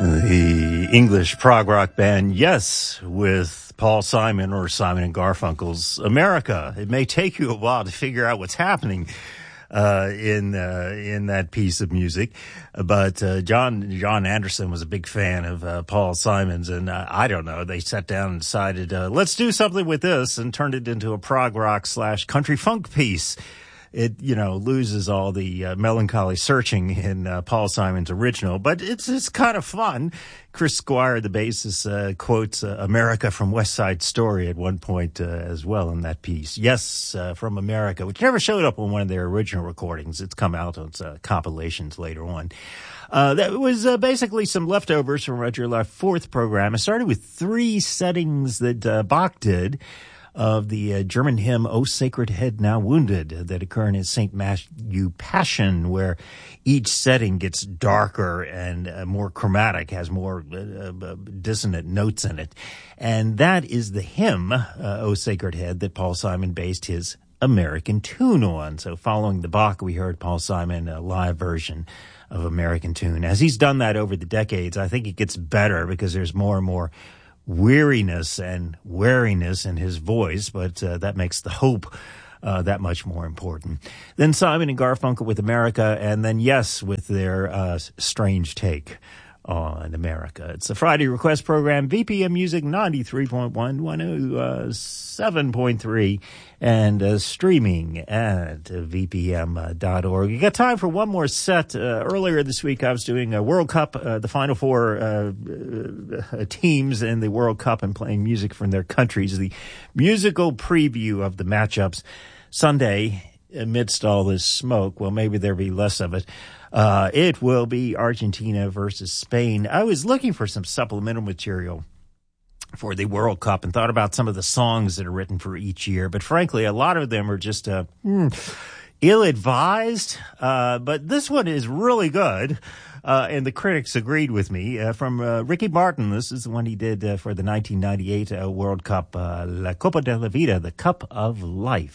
The English prog rock band Yes, with Paul Simon or Simon and Garfunkel's America. It may take you a while to figure out what's happening in that piece of music, but John Anderson was a big fan of Paul Simon's, and I don't know, they sat down and decided let's do something with this, and turned it into a prog rock / country funk piece. It, loses all the melancholy searching in Paul Simon's original, but it's kind of fun. Chris Squire, the bassist, quotes America from West Side Story at one point as well in that piece. Yes, from America, which never showed up on one of their original recordings. It's come out on compilations later on. That was basically some leftovers from Roger Left Fourth program. It started with 3 settings that Bach did of the German hymn, O Sacred Head Now Wounded, that occur in his St. Matthew Passion, where each setting gets darker and more chromatic, has more dissonant notes in it. And that is the hymn, O Sacred Head, that Paul Simon based his American Tune on. So following the Bach, we heard Paul Simon, a live version of American Tune. As he's done that over the decades, I think it gets better because there's more and more weariness and wariness in his voice, but that makes the hope that much more important. Then Simon and Garfunkel with America, and then Yes with their strange take on America. It's a Friday request program, VPM Music 93.1, 107.3, and streaming at vpm.org. You got time for one more set. Earlier this week, I was doing a World Cup, the Final Four teams in the World Cup, and playing music from their countries. The musical preview of the matchups Sunday, amidst all this smoke, well, maybe there'll be less of it. It will be Argentina versus Spain. I was looking for some supplemental material for the World Cup and thought about some of the songs that are written for each year. But frankly, a lot of them are just ill-advised. But this one is really good. And the critics agreed with me. From Ricky Martin, this is the one he did for the 1998 World Cup, La Copa de la Vida, the Cup of Life.